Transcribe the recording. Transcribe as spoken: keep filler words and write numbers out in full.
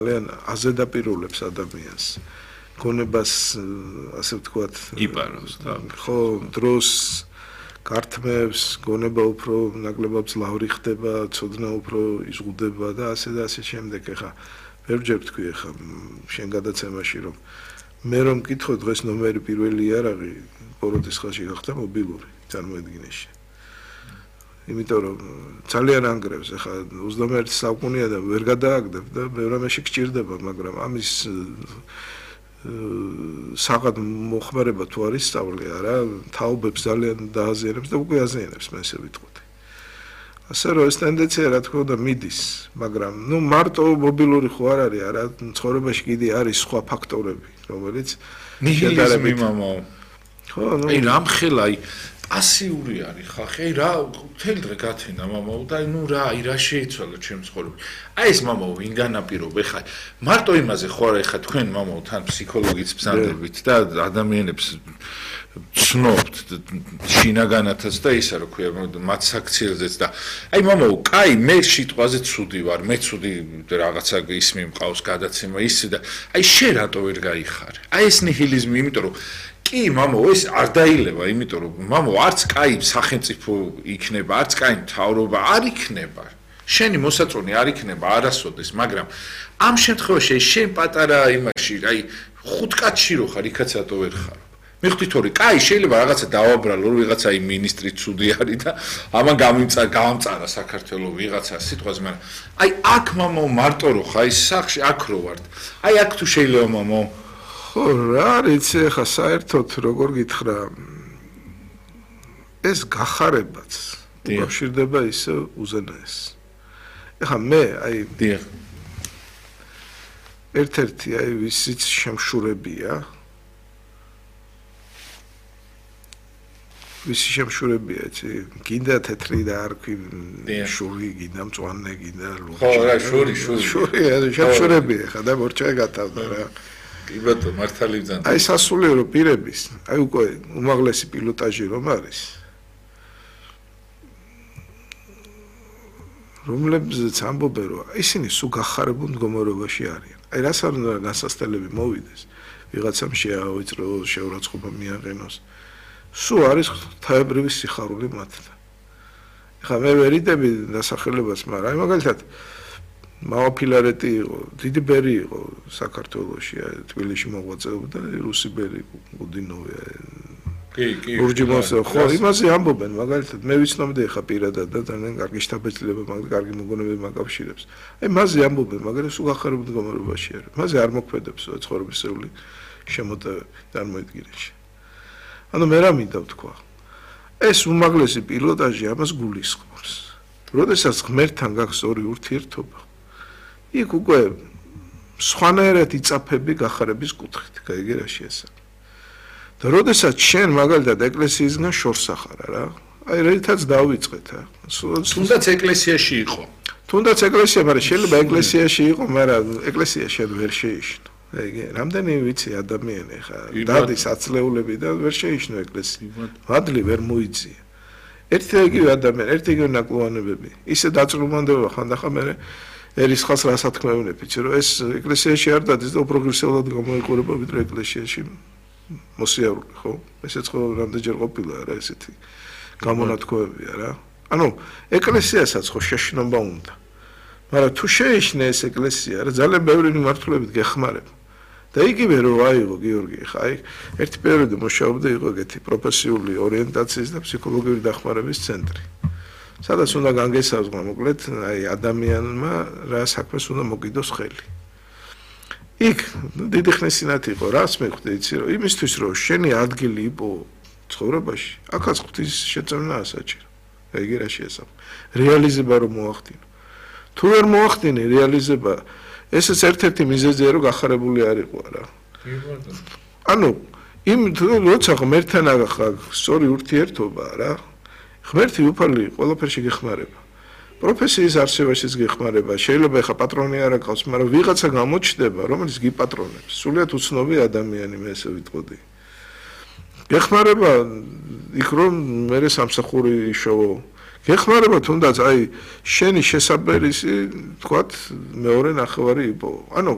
ძალიან აზედაპირულებს ადამიანს. გონებას ასე ვთქვათ, იპარავს და ხო, დროს გართმევს, გონება უფრო ნაკლებად ძლავრი ხდება, ცოდნა უფრო იზღუდება და ასე და ასე შემდეგ. ეხა ბევრჯერ ვთქვი, ეხა შენ გადაცემაში რომ მე რომ მკითხო დღეს ნომერი პირველი იარაღი ბოროტისხალში გახდა მობილური წარმოედგინეში. იმიტომ რომ ძალიან ანგრევს, ეხა ოცდამეერთე საუკუნეა და ვერ გადააგდებ და ბევრ ამაში გჭირდება, მაგრამ ამის საღად მოხმარება თუ არის სწავლი არა, თაობებს ძალიან დააზიანებს და უკვე აზიანებს, მე ესე ვიტყოდი. ასე რომ ეს ტენდენცია რა თქმა უნდა მიდის, მაგრამ ნუ მარტო მობილური ხო არ არის, არა, ცხოვრებაში კიდე არის სხვა ფაქტორები, რომელიც ნიჰილიზმი მამაო. ხო, ნუ აი რამხელა აი პასიური არის ხალხი, აი რა მთელი დღე გათენდა მამაო და აი ნუ რა, აი რა შეიცვალა ჩემს ცხოვრებაში. აი ეს მამაო ვინ განაპირობა, ეხა მარტო იმაზე ხო არა, ეხა თქვენ მამაო თან ფსიქოლოგიც ბზანდებით და ადამიანებს ცნობთ შინაგანათაც და ისა რა ქვია მათ საქციელზეც და აი მამაო, კაი მე სიტყვაზე ცუდი ვარ, მე ცუდი რაღაცა ისმი მყავს გადაცემა ის და აი შენ რატო ვერ გაიხარე? აი ეს ნიჰილიზმი, იმიტომ რომ კი მამაო ეს არ დაილევა, იმიტომ რომ მამაო არც კაი სახელმწიფო იქნება, არც კაი მთავრობა არ იქნება. შენი მოსაწონი არ იქნება არასოდეს, მაგრამ ამ შემთხვევაში შენ პატარა იმაში, აი ხუთ კაცში რო ხარ, იქაც რატო ვერ ხარ? მიხდით ორი, კაი შეიძლება რაღაცა დავაბრალო, რომ ვიღაცა აი მინისტრი ცუდი არის და ამან გამიმწა გამწარა საქართველოს ვიღაცა სიტყვაზე, მაგრამ აი აქ მამაო მარტო რო ხარ, აი სახში აქ რო ვართ. აი აქ თუ შეიძლება მამაო ხო, რა არის ახლა საერთოდ როგორ გითხრა ეს გახარებაც უკავშირდება ისე უზენაეს. ეხლა მე აი დიახ. ერთ-ერთი აი ვისიც შემშურებია ვისი შემშურებია, იცი, გინდა თეთრი და არქვი შური, გინდა მწვანე, გინდა ლურჯი. ხო, რა შური, შური. შური, შემშურებია ხა და მორჩა გათავდა რა. კი ბატონო, მართალი ბრძანა. აი სასულიერო პირების, აი უკვე უმაღლესი პილოტაჟი რომ არის. რომლებზეც ამბობენ, რომ ისინი სულ გახარებულ მდგომარეობაში არიან. აი რას არ უნდა განსასწრებელი მოვიდეს, ვიღაცამ შეავიწრო, შეურაცხყოფა მიაყენოს. სულ არის თავებრივი სიხარული მათთან. ეხლა მე ვერიდები დასახელებას, მაგრამ აი მაგალითად მავაფილარეტი იყო, დიდი ბერი იყო საქართველოში, თბილისში მოღვაწეობდა რუსი ბერი გუდინოვი. კი, კი. ურჯიმოსო, ხო, იმაზე ამბობენ, მაგალითად მე ვიცნობდი ხა პირადად და ძალიან კარგი შთაბეჭდილება, მაგრამ კარგი მოგონებები მაკავშირებს. აი მასზე ამბობენ, მაგრამ სულ გახარებულ მდგომარეობაში არის. მასზე არ მოქმედებს ცხოვრებისეული შემოტევები წარმოედგინეში. ანუ მე რა მინდა ვთქვა? ეს უმაღლესი პილოტაჟი ამას გულისხმობს. როდესაც ღმერთთან გაქვს ორი ურთიერთობა, იქ უკვე სხვანაირად იწაფები გახარების კუთხით, გაიგერაში ესა. და როდესაც შენ მაგალითად ეკლესიისგან შორს ახარ რა, აი რითაც დავიწყეთ რა. თუნდაც ეკლესიაში იყო. თუნდაც ეკლესია, მაგრამ შეიძლება ეკლესიაში იყო, მაგრამ ეკლესია შენ ვერ შეიშნო. აიგე, რამდენი ვიცი ადამიანი ხა, დადის აცლეულები და ვერ შეიშნო ეკლესია. მადლი ვერ მოიძია. ერთი იგივე ადამიანი, ერთი იგივე ნაკლოვანებები. ისე დაწრუმანდება ხანდახან მე ერის ხალხს რას ათქმევინებ, იცი რომ ეს ეკლესიაში არ დადის და უფრო ღირსეულად გამოიყურება ვიდრე ეკლესიაში მოსიარულე, ხო? ესეც ხო რამდენჯერ ყოფილა რა ესეთი გამონათქვამებია რა. ანუ ეკლესიასაც ხო შეშნობა უნდა. მაგრამ თუ შეიშნე ეს ეკლესია, რა ძალიან ბევრი მიმართულებით გეხმარება. და იგივე რო აიღო გიორგი, ხა აი ერთი პერიოდი მუშაობდა იყო ეგეთი პროფესიული ორიენტაციის და ფსიქოლოგიური დახმარების ცენტრი. სადაც უნდა განგესაზღვრა მოკლედ აი ადამიანმა რა საქმეს უნდა მოგიდოს ხელი. იქ დიდი ხნის წინათ იყო, რას მეხვდი, იცი რომ იმისთვის რომ შენი ადგილი იპოვო ცხოვრებაში, აქაც ღვთის შეწევნაა საჭირო. ეგ რა შეესაბ. რეალიზება რომ მოახდინო. თუ ვერ მოახდინე რეალიზება, ესეც ერთ-ერთი მიზეზია რომ გახარებული არ იყო რა. ანუ იმ როცა ღმერთთან აღარ სწორი ურთიერთობა რა, ღმერთი უფალი ყველაფერში გეხმარება. პროფესიის არსებაშიც გეხმარება, შეიძლება ეხა პატრონი არ აკავს, მაგრამ ვიღაცა გამოჩნდება, რომელიც გიპატრონებს. სულიად უცნობი ადამიანი მე ესე ვიტყოდი. გეხმარება იქ რომ მე სამსახური იშოვო. გეხმარება თუნდაც აი შენი შესაბერისი, თქვათ, მეორე ნახევარი იპოვო. ანუ